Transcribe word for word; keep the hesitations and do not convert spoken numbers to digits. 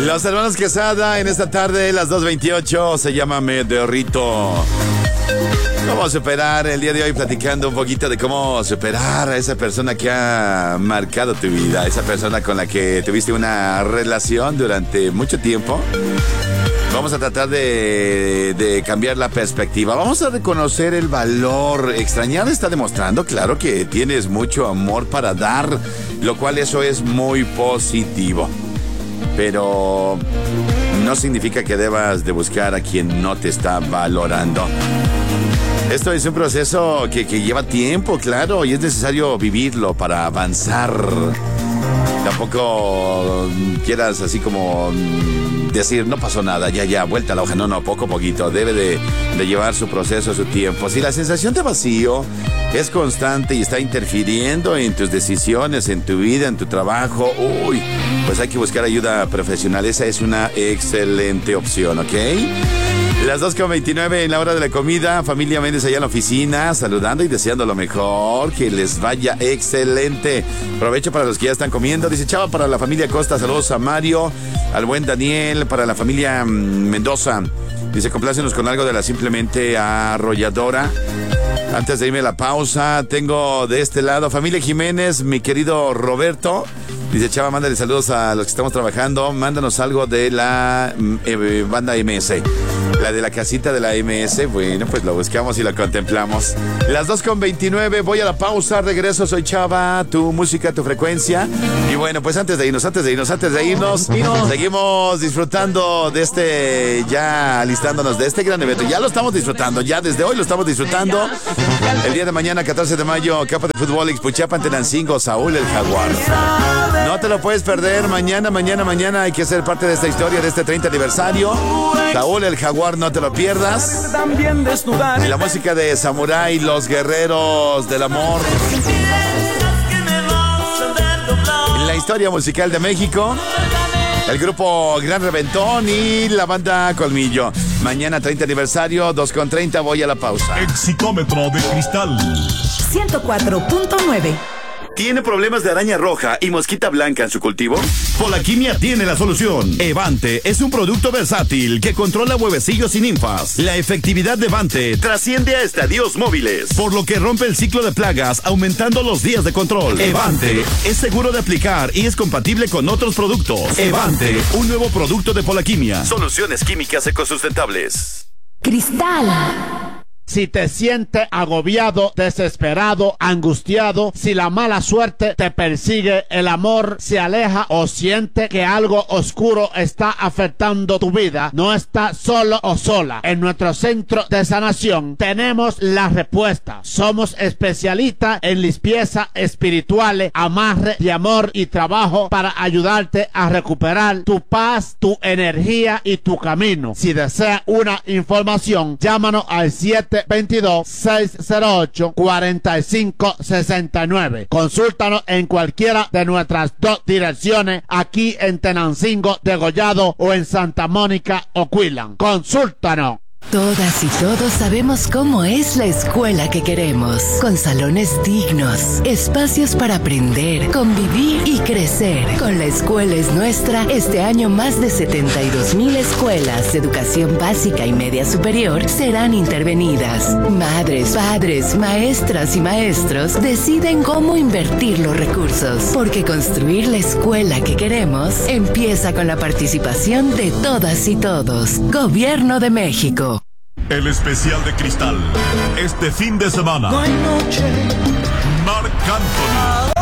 Los hermanos Quesada en esta tarde, las dos veintiocho, se llama Me Derrito. Cómo superar el día de hoy, platicando un poquito de cómo superar a esa persona que ha marcado tu vida, esa persona con la que tuviste una relación durante mucho tiempo. Vamos a tratar de, de cambiar la perspectiva. Vamos a reconocer el valor. Extrañar está demostrando, claro, que tienes mucho amor para dar, lo cual eso es muy positivo. Pero no significa que debas de buscar a quien no te está valorando. Esto es un proceso que, que lleva tiempo, claro, y es necesario vivirlo para avanzar. Tampoco quieras así como decir, no pasó nada, ya, ya, vuelta a la hoja. No, no, poco a poquito. Debe de, de llevar su proceso, su tiempo. Si la sensación de vacío es constante y está interfiriendo en tus decisiones, en tu vida, en tu trabajo, uy, pues hay que buscar ayuda profesional. Esa es una excelente opción, ¿ok? Las dos con veintinueve en la hora de la comida. Familia Méndez allá en la oficina, saludando y deseando lo mejor, que les vaya excelente. Provecho para los que ya están comiendo. Dice Chava, para la familia Costa, saludos a Mario, al buen Daniel, para la familia Mendoza. Dice, complácenos con algo de la Simplemente Arrolladora. Antes de irme a la pausa, tengo de este lado familia Jiménez, mi querido Roberto. Dice Chava, mándale saludos a los que estamos trabajando. Mándanos algo de la eh, banda M S. La de la casita de la M S. Bueno, pues lo buscamos y lo contemplamos. Las dos con veintinueve, voy a la pausa, regreso. Soy Chava, tu música, tu frecuencia. Y bueno, pues antes de irnos, antes de irnos, antes de irnos, seguimos disfrutando de este, ya alistándonos de este gran evento. Ya lo estamos disfrutando, ya desde hoy lo estamos disfrutando. El día de mañana, catorce de mayo, Capa de Fútbol, Ixpuchapan, Tenancingo, Saúl el Jaguar. No te lo puedes perder. Mañana, mañana, mañana hay que ser parte de esta historia, de este treinta aniversario. Saúl el Jaguar, no te lo pierdas. Y la música de Samurai, los guerreros del amor. La historia musical de México. El grupo Gran Reventón y la banda Colmillo. Mañana treinta aniversario, dos con treinta, voy a la pausa. Exitómetro de cristal ciento cuatro punto nueve. ¿Tiene problemas de araña roja y mosquita blanca en su cultivo? Polaquimia tiene la solución. Evante es un producto versátil que controla huevecillos y ninfas. La efectividad de Evante trasciende a estadios móviles, por lo que rompe el ciclo de plagas, aumentando los días de control. Evante es seguro de aplicar y es compatible con otros productos. Evante, un nuevo producto de Polaquimia. Soluciones químicas ecosustentables. Cristal. Si te sientes agobiado, desesperado, angustiado, si la mala suerte te persigue, el amor se aleja o siente que algo oscuro está afectando tu vida, no estás solo o sola. En nuestro centro de sanación tenemos la respuesta. Somos especialistas en limpieza espiritual, amarre de amor y trabajo para ayudarte a recuperar tu paz, tu energía y tu camino. Si desea una información, llámanos al siete veintidós, seiscientos ocho, cuarenta y cinco sesenta y nueve. Consúltanos en cualquiera de nuestras dos direcciones, aquí en Tenancingo, Degollado, o en Santa Mónica, Oquillan. Consúltanos. Todas y todos sabemos cómo es la escuela que queremos, con salones dignos, espacios para aprender, convivir y crecer. Con La Escuela es Nuestra, este año más de setenta y dos mil escuelas de educación básica y media superior serán intervenidas. Madres, padres, maestras y maestros deciden cómo invertir los recursos, porque construir la escuela que queremos empieza con la participación de todas y todos. Gobierno de México. El especial de Cristal. Este fin de semana. No hay noche. Marc Anthony.